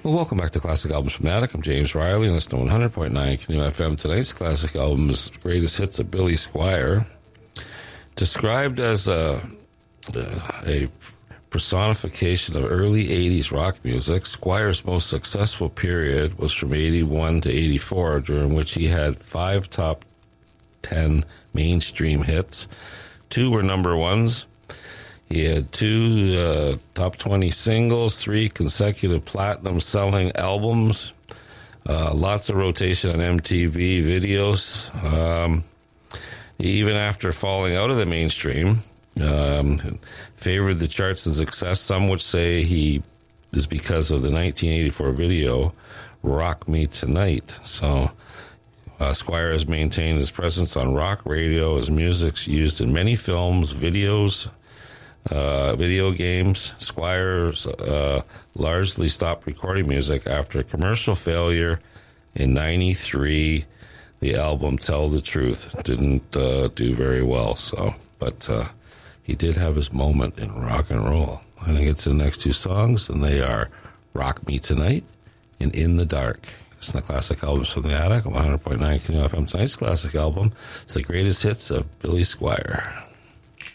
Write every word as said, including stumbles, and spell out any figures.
Well, welcome back to Classic Albums from the Attic. I'm James Riley, and listening to one hundred point nine K N U F M. Tonight's classic album is Greatest Hits of Billy Squier. Described as a, a personification of early eighties rock music, Squire's most successful period was from eighty-one to eighty-four, during which he had five top ten mainstream hits. Two were number ones. He had two uh, top twenty singles, three consecutive platinum-selling albums, uh, lots of rotation on M T V videos. Um, even after falling out of the mainstream, um, favored the charts and success. Some would say he is because of the nineteen eighty-four video, Rock Me Tonight. So uh, Squier has maintained his presence on rock radio. His music's used in many films, videos, Uh, video games. Squier uh, largely stopped recording music after a commercial failure in ninety-three. The album Tell the Truth didn't uh, do very well, so but uh, he did have his moment in rock and roll. I think it's the next two songs, and they are Rock Me Tonight and In the Dark. It's the classic albums from the Attic, one hundred point nine K N U F M. Tonight's classic album is the greatest hits of Billy Squier.